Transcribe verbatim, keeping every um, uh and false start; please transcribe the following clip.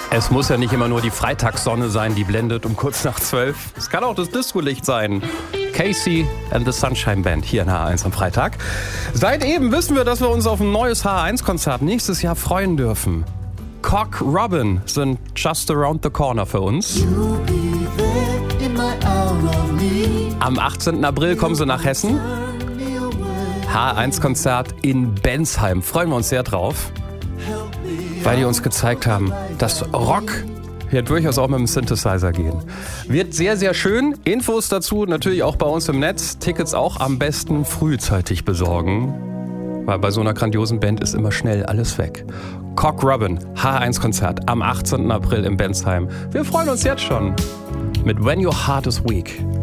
Es muss ja nicht immer nur die Freitagssonne sein, die blendet um kurz nach zwölf. Es kann auch das Discolicht sein. Casey and the Sunshine Band hier in H eins am Freitag. Seit eben wissen wir, dass wir uns auf ein neues H eins Konzert nächstes Jahr freuen dürfen. Cock Robin sind just around the corner für uns. Am achtzehnten April kommen sie nach Hessen. H eins Konzert in Bensheim. Freuen wir uns sehr drauf, weil die uns gezeigt haben, dass Rock hier durchaus auch mit dem Synthesizer gehen. Wird sehr, sehr schön. Infos dazu natürlich auch bei uns im Netz. Tickets auch am besten frühzeitig besorgen, weil bei so einer grandiosen Band ist immer schnell alles weg. Cock Robin, H eins Konzert am achtzehnten April in Bensheim. Wir freuen uns jetzt schon mit When Your Heart is Weak.